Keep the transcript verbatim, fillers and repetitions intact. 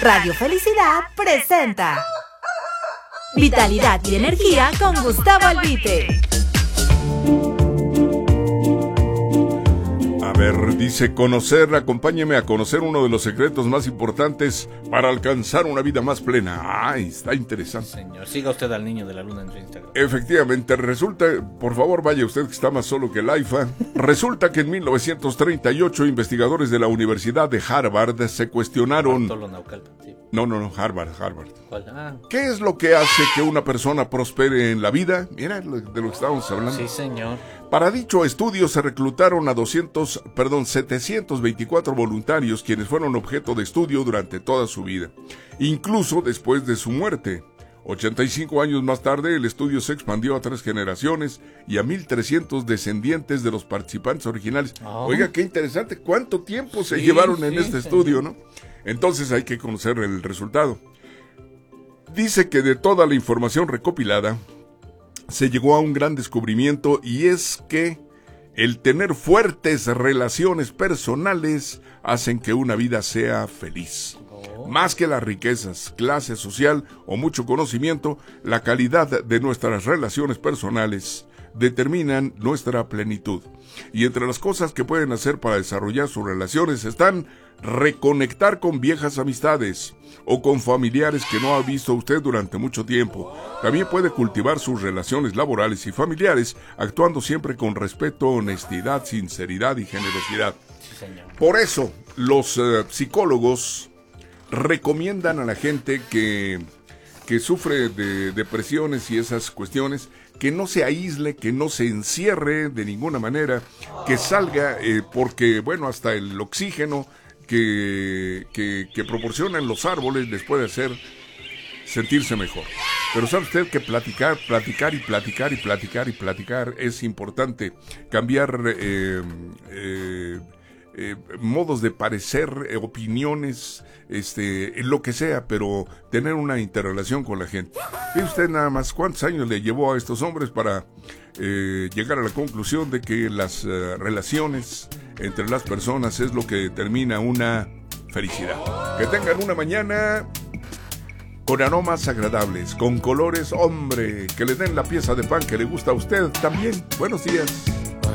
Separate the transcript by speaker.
Speaker 1: Radio Felicidad presenta Vitalidad y Energía con Gustavo Albite.
Speaker 2: A ver, dice conocer, acompáñeme a conocer uno de los secretos más importantes para alcanzar una vida más plena. Ay, está interesante.
Speaker 3: Señor, siga usted al niño de la luna en su Instagram.
Speaker 2: Efectivamente, resulta, por favor vaya usted que está más solo que el AIFA. Resulta que en mil novecientos treinta y ocho investigadores de la Universidad de Harvard se cuestionaron... No, no, no, Harvard, Harvard.
Speaker 3: ¿Cuál? Ah.
Speaker 2: ¿Qué es lo que hace que una persona prospere en la vida? Mira de lo que estábamos hablando.
Speaker 3: Sí, señor.
Speaker 2: Para dicho estudio se reclutaron a doscientos, perdón, setecientos veinticuatro voluntarios quienes fueron objeto de estudio durante toda su vida, incluso después de su muerte. ochenta y cinco años más tarde, el estudio se expandió a tres generaciones y a mil trescientos descendientes de los participantes originales. Oh. Oiga, qué interesante, cuánto tiempo se sí, llevaron sí, en este señor. estudio, ¿no? Entonces hay que conocer el resultado. Dice que de toda la información recopilada, se llegó a un gran descubrimiento, y es que el tener fuertes relaciones personales hacen que una vida sea feliz. Oh. Más que las riquezas, clase social o mucho conocimiento, la calidad de nuestras relaciones personales determinan nuestra plenitud. Y entre las cosas que pueden hacer para desarrollar sus relaciones están reconectar con viejas amistades o con familiares que no ha visto usted durante mucho tiempo. También puede cultivar sus relaciones laborales y familiares, actuando siempre con respeto, honestidad, sinceridad y generosidad.
Speaker 3: Sí, señor.
Speaker 2: Por eso, los uh, psicólogos recomiendan a la gente que, que sufre de depresiones y esas cuestiones, que no se aísle, que no se encierre de ninguna manera, que salga, eh, porque, bueno, hasta el oxígeno que, que, que proporcionan los árboles les puede hacer sentirse mejor. Pero sabe usted que platicar, platicar y platicar y platicar y platicar es importante. Cambiar eh, eh, eh, modos de parecer, eh, opiniones, este, lo que sea, pero tener una interrelación con la gente. ¿Ve usted nada más cuántos años le llevó a estos hombres para eh, llegar a la conclusión de que las uh, relaciones entre las personas es lo que determina una felicidad? Que tengan una mañana con aromas agradables, con colores, hombre, que le den la pieza de pan que le gusta a usted también. Buenos días.